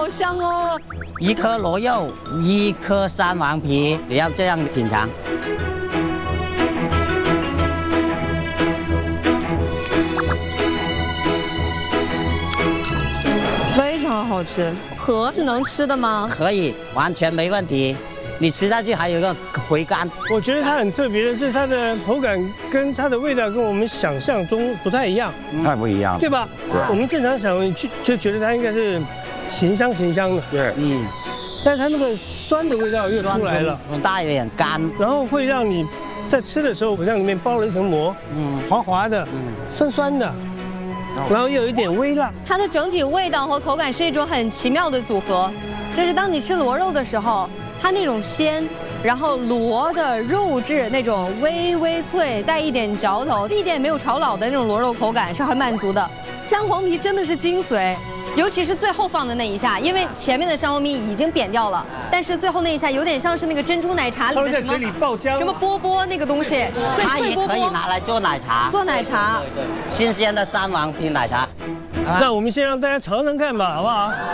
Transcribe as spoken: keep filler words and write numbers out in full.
香哦！ 一颗螺肉，一颗三黄皮，你要这样品尝。 非常好吃。壳是能吃的吗？ 可以，完全没问题。你吃下去还有一个回甘。 我觉得它很特别的是，它的口感跟它的味道跟我们想象中不太一样， 太不一样了， 对吧？我们正常想就就觉得它应该是咸香咸香的， 对， 嗯， 但是它那个酸的味道又出来了， 带一点干， 然后会让你在吃的时候好像里面包了一层膜，嗯，滑滑的，嗯，酸酸的。然后又有一点微辣， 它的整体味道和口感是一种很奇妙的组合。就是当你吃螺肉的时候，它那种鲜，然后螺的肉质那种微微脆，带一点嚼头，一点也没有炒老的那种螺肉口感，是很满足的。香黄皮真的是精髓，尤其是最后放的那一下，因为前面的香黄皮已经扁掉了，但是最后那一下有点像是那个珍珠奶茶里的什么什么波波那个东西，对， 它也脆波波， 可以拿来做奶茶， 做奶茶， 对对，新鲜的三黄皮奶茶。 那我们先让大家尝尝看吧，好不好？